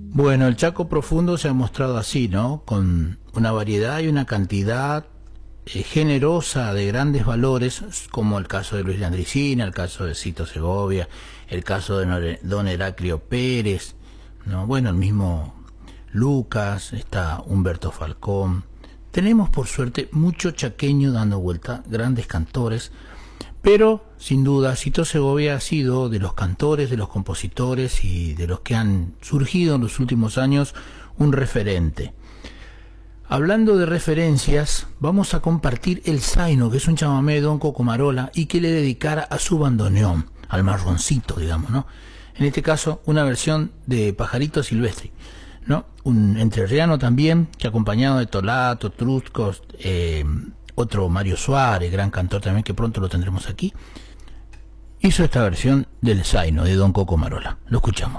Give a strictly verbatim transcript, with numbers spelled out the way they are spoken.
Bueno, el Chaco Profundo se ha mostrado así, ¿no? Con una variedad y una cantidad eh, generosa de grandes valores, como el caso de Luis Landricina, el caso de Cito Segovia, el caso de Don Heraclio Pérez, ¿no? Bueno, el mismo Lucas, está Humberto Falcón. Tenemos, por suerte, mucho chaqueño dando vuelta, grandes cantores, pero sin duda Cito Segovia ha sido de los cantores, de los compositores y de los que han surgido en los últimos años un referente. Hablando de referencias, vamos a compartir El Zaino, que es un chamamé de Don Coco Marola y que le dedicara a su bandoneón, al marroncito, digamos, ¿no? En este caso, una versión de Pajarito Silvestre, ¿no? Un entrerriano también, que acompañado de Tolato, Truscos, eh, otro Mario Suárez, gran cantor también, que pronto lo tendremos aquí, hizo esta versión del Zaino de Don Coco Marola. Lo escuchamos.